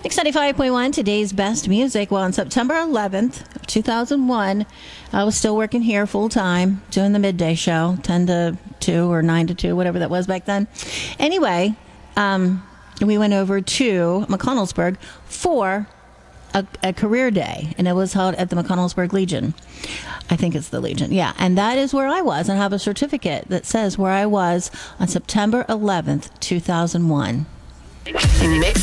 Mix 95.1, today's best music. Well, on September 11th, 2001, I was still working here full time, doing the midday show, 10 to 2 or 9 to 2, whatever that was back then. Anyway, we went over to McConnellsburg for a career day, and it was held at the McConnellsburg Legion. I think it's the Legion, yeah. And that is where I was, and I have a certificate that says where I was on September 11th, 2001. Mix